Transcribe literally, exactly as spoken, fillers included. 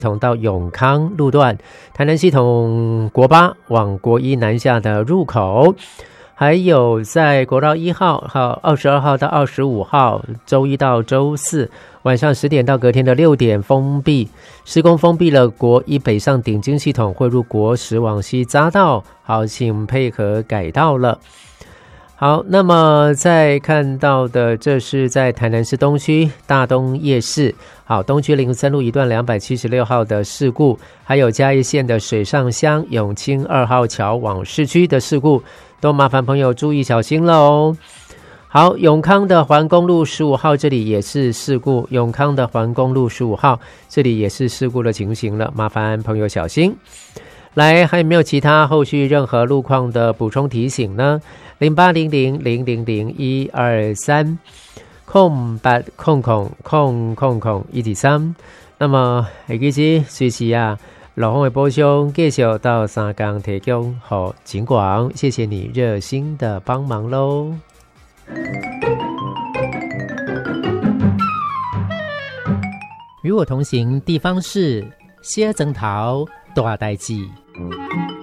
统到永康路段，台南系统国八往国一南下的入口，还有在国道一号号二十二号到二十五号周一到周四晚上十点到隔天的六点封闭，施工封闭了国一北上顶经系统汇入国十往西匝道，好，请配合改道了。好，那么再看到的，这是在台南市东区大东夜市，好，东区林森路一段两百七十六号的事故，还有嘉义县的水上乡永清二号桥往市区的事故，都麻烦朋友注意小心了哦。好，永康的环公路十五号这里也是事故，永康的环公路十五号这里也是事故的情形了，麻烦朋友小心。来，还有没有其他后续任何路况的补充提醒呢？零八零零零零零一二三空八空空空空空一二三。那么会记是随时啊，老洪的播送继续到三港提供和景广，谢谢你热心的帮忙喽。与我同行地方是谢曾桃大代志。